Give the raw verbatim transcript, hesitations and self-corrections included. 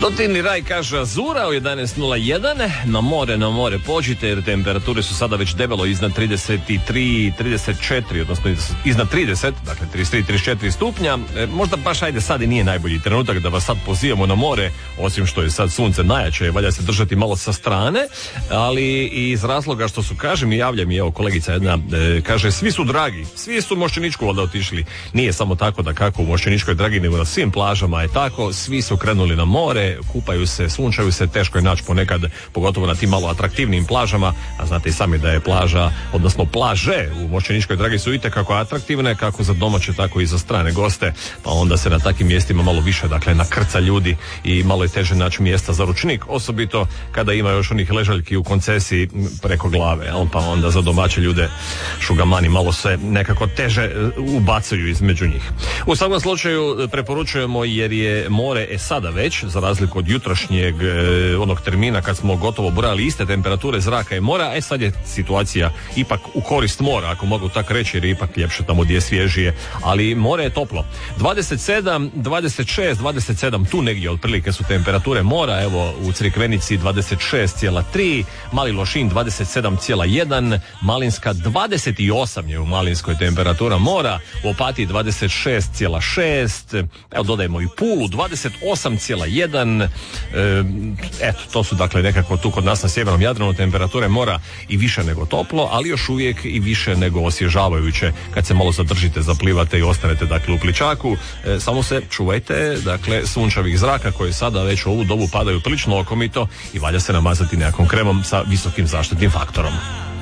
Dodirni raj kaže Azura u jedanaest nula jedan, na more, na more pođite jer temperature su sada već debelo iznad trideset tri, trideset četiri, odnosno iznad trideset, dakle trideset tri, trideset četiri stupnja. E, možda baš ajde sad i nije najbolji trenutak da vas sad pozivamo na more, osim što je sad sunce najjače, valja se držati malo sa strane, ali iz razloga što su, kažem i javlja mi, evo kolegica jedna, e, kaže svi su dragi, svi su u Mošćeničku valjda otišli. Nije samo tako da kako u Mošćeničkoj dragi, nego na svim plažama je tako, svi su krenuli na more, kupaju se, sunčaju se, teško je naći ponekad, pogotovo na tim malo atraktivnim plažama, a znate i sami da je plaža, odnosno plaže u Mošćeničkoj dragi su itekako atraktivne, kako za domaće, tako i za strane goste, pa onda se na takvim mjestima malo više, dakle, nakrca ljudi i malo je teže naći mjesta za ručnik, osobito kada ima još onih ležaljki u koncesiji preko glave, jel? Pa onda za domaće ljude šugamani malo se nekako teže ubacuju između njih. U svakom slučaju preporučujemo jer je more e sada već, za razliku od jutrošnjeg e, onog termina kad smo gotovo brojali iste temperature zraka i mora, e sad je situacija ipak u korist mora, ako mogu tako reći, jer je ipak ljepše tamo gdje je svježije, ali more je toplo. dvadeset sedam, dvadeset šest, dvadeset sedam, tu negdje otprilike su temperature mora, evo u Crikvenici dvadeset šest zarez tri, Mali Lošinj dvadeset sedam zarez jedan, Malinska dvadeset osam je u Malinskoj temperatura mora, u Opatiji dvadeset šest zarez šest, evo dodajemo i Pulu dvadeset osam zarez jedan, e, eto, to su dakle nekako tu kod nas na sjevernom Jadranu temperature mora i više nego toplo, ali još uvijek i više nego osvježavajuće kad se malo zadržite, zaplivate i ostanete dakle u pličaku. E, samo se čuvajte dakle sunčevih zraka koji sada već u ovu dobu padaju prilično okomito i valja se namazati nekakvom kremom sa visokim zaštitnim faktorom.